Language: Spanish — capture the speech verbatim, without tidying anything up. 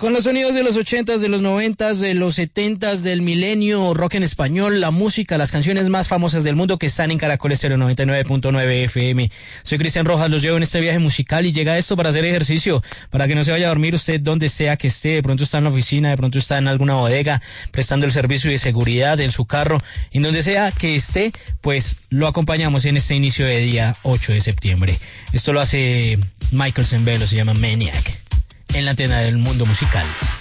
Con los sonidos de los ochentas, de los noventas, de los setentas, del milenio, rock en español, la música, las canciones más famosas del mundo que están en Caracol Estéreo noventa y nueve punto nueve F M. Soy Cristian Rojas, los llevo en este viaje musical y llega esto para hacer ejercicio, para que no se vaya a dormir usted donde sea que esté. De pronto está en la oficina, de pronto está en alguna bodega, prestando el servicio de seguridad en su carro, en donde sea que esté, pues lo acompañamos en este inicio de día ocho de septiembre. Esto lo hace Michael Sembello, se llama Maniac, en la antena del mundo musical.